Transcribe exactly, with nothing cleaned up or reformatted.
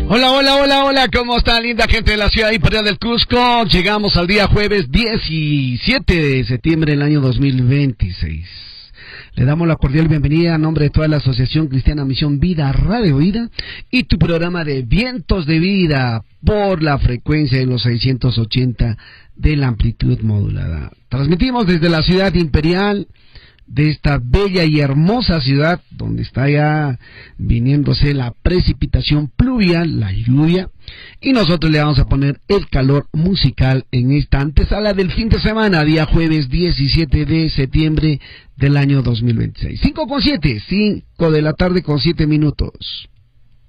Hola, hola, hola, hola, ¿cómo está linda gente de la ciudad imperial del Cusco? Llegamos al día jueves diecisiete de septiembre del año dos mil veintiséis. Le damos la cordial bienvenida a nombre de toda la Asociación Cristiana Misión Vida Radio Vida y tu programa de Vientos de Vida por la frecuencia de los seiscientos ochenta de la amplitud modulada. Transmitimos desde la ciudad imperial de esta bella y hermosa ciudad donde está ya viniéndose la precipitación pluvial, la lluvia, y nosotros le vamos a poner el calor musical en esta antesala del fin de semana, día jueves diecisiete de septiembre del año dos mil veintiséis. cinco con siete, cinco de la tarde con siete minutos.